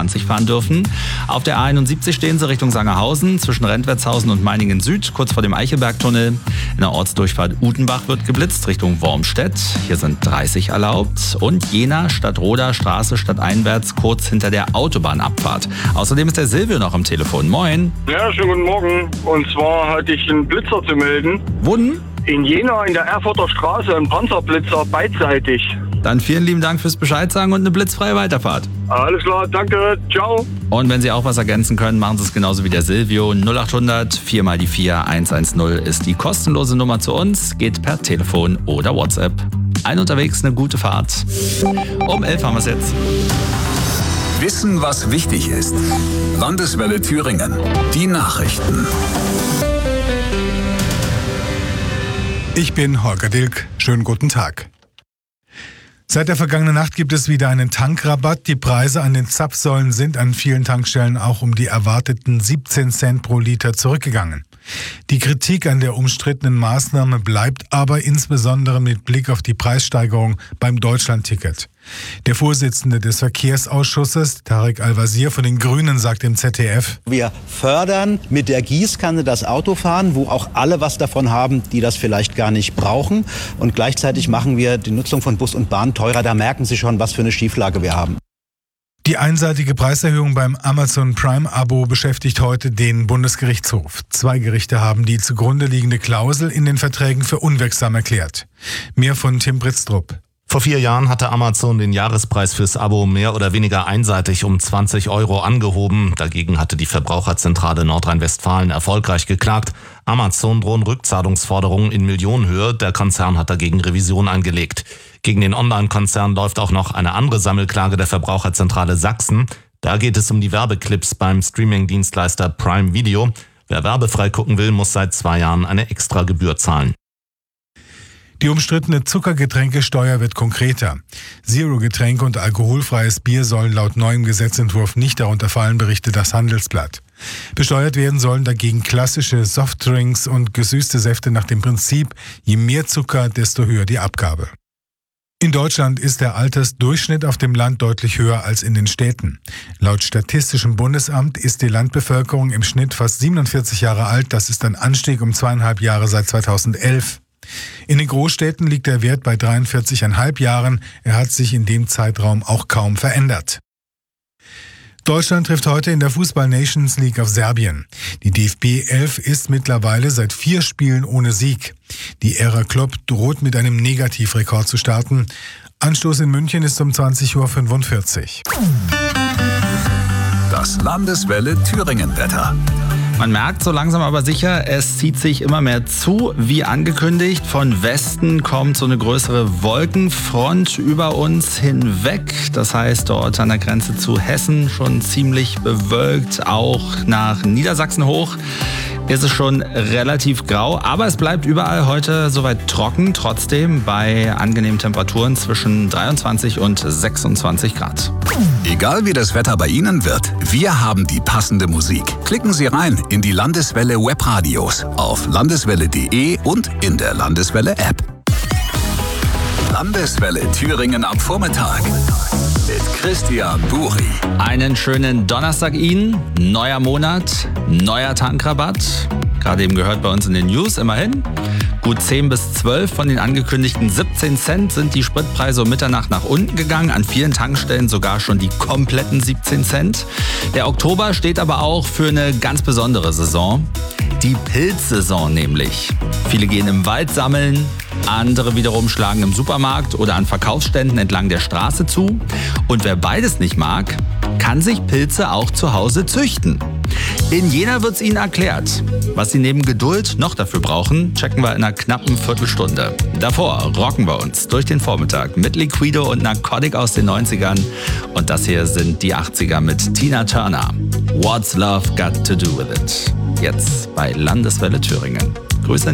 20 fahren dürfen. Auf der A71 stehen sie Richtung Sangerhausen, zwischen Rentwertshausen und Meiningen Süd, kurz vor dem Eichelbergtunnel. In der Ortsdurchfahrt Utenbach wird geblitzt, Richtung Wormstedt. Hier sind 30 erlaubt. Und Jena, Stadtroda, Straße stadteinwärts, kurz hinter der Autobahnabfahrt. Außerdem ist der Silvio noch am Telefon. Moin. Ja, schönen guten Morgen. Und zwar hatte ich einen Blitzer zu melden. Wo denn? In Jena, in der Erfurter Straße, ein Panzerblitzer, beidseitig. Dann vielen lieben Dank fürs Bescheid sagen und eine blitzfreie Weiterfahrt. Alles klar, danke, ciao. Und wenn Sie auch was ergänzen können, machen Sie es genauso wie der Silvio. 0800 4 mal die 4 110 ist die kostenlose Nummer zu uns. Geht per Telefon oder WhatsApp. Ein unterwegs, eine gute Fahrt. Um 11 haben wir es jetzt. Wissen, was wichtig ist. Landeswelle Thüringen. Die Nachrichten. Ich bin Holger Dilk. Schönen guten Tag. Seit der vergangenen Nacht gibt es wieder einen Tankrabatt. Die Preise an den Zapfsäulen sind an vielen Tankstellen auch um die erwarteten 17 Cent pro Liter zurückgegangen. Die Kritik an der umstrittenen Maßnahme bleibt aber insbesondere mit Blick auf die Preissteigerung beim Deutschlandticket. Der Vorsitzende des Verkehrsausschusses, Tarek Al-Wazir von den Grünen, sagt im ZDF: Wir fördern mit der Gießkanne das Autofahren, wo auch alle was davon haben, die das vielleicht gar nicht brauchen. Und gleichzeitig machen wir die Nutzung von Bus und Bahn teurer. Da merken Sie schon, was für eine Schieflage wir haben. Die einseitige Preiserhöhung beim Amazon Prime-Abo beschäftigt heute den Bundesgerichtshof. 2 Gerichte haben die zugrunde liegende Klausel in den Verträgen für unwirksam erklärt. Mehr von Tim Britztrup. Vor 4 Jahren hatte Amazon den Jahrespreis fürs Abo mehr oder weniger einseitig um 20 € angehoben. Dagegen hatte die Verbraucherzentrale Nordrhein-Westfalen erfolgreich geklagt. Amazon drohen Rückzahlungsforderungen in Millionenhöhe. Der Konzern hat dagegen Revision eingelegt. Gegen den Online-Konzern läuft auch noch eine andere Sammelklage der Verbraucherzentrale Sachsen. Da geht es um die Werbeclips beim Streaming-Dienstleister Prime Video. Wer werbefrei gucken will, muss seit 2 Jahren eine extra Gebühr zahlen. Die umstrittene Zuckergetränkesteuer wird konkreter. Zero-Getränke und alkoholfreies Bier sollen laut neuem Gesetzentwurf nicht darunter fallen, berichtet das Handelsblatt. Besteuert werden sollen dagegen klassische Softdrinks und gesüßte Säfte nach dem Prinzip, je mehr Zucker, desto höher die Abgabe. In Deutschland ist der Altersdurchschnitt auf dem Land deutlich höher als in den Städten. Laut Statistischem Bundesamt ist die Landbevölkerung im Schnitt fast 47 Jahre alt. Das ist ein Anstieg um 2,5 Jahre seit 2011. In den Großstädten liegt der Wert bei 43,5 Jahren. Er hat sich in dem Zeitraum auch kaum verändert. Deutschland trifft heute in der Fußball-Nations League auf Serbien. Die DFB 11 ist mittlerweile seit 4 Spielen ohne Sieg. Die Ära Klopp droht mit einem Negativrekord zu starten. Anstoß in München ist um 20:45 Uhr. Das Landeswelle Thüringen-Wetter. Man merkt so langsam aber sicher, es zieht sich immer mehr zu. Wie angekündigt, von Westen kommt so eine größere Wolkenfront über uns hinweg. Das heißt, dort an der Grenze zu Hessen schon ziemlich bewölkt, auch nach Niedersachsen hoch. Ist es schon relativ grau, aber es bleibt überall heute soweit trocken, trotzdem bei angenehmen Temperaturen zwischen 23 und 26 Grad. Egal wie das Wetter bei Ihnen wird, wir haben die passende Musik. Klicken Sie rein in die Landeswelle Webradios auf landeswelle.de und in der Landeswelle App. Landeswelle Thüringen am Vormittag mit Christian Buri. Einen schönen Donnerstag Ihnen, neuer Monat, neuer Tankrabatt. Gerade eben gehört bei uns in den News, immerhin. Gut 10 bis 12 von den angekündigten 17 Cent sind die Spritpreise um Mitternacht nach unten gegangen. An vielen Tankstellen sogar schon die kompletten 17 Cent. Der Oktober steht aber auch für eine ganz besondere Saison. Die Pilzsaison nämlich. Viele gehen im Wald sammeln, andere wiederum schlagen im Supermarkt oder an Verkaufsständen entlang der Straße zu. Und wer beides nicht mag, kann sich Pilze auch zu Hause züchten. In Jena wird es Ihnen erklärt. Was Sie neben Geduld noch dafür brauchen, checken wir in einer knappen Viertelstunde. Davor rocken wir uns durch den Vormittag mit Liquido und Narcotic aus den 90ern. Und das hier sind die 80er mit Tina Turner. What's Love Got to Do With It? Jetzt bei Landeswelle Thüringen. Grüße.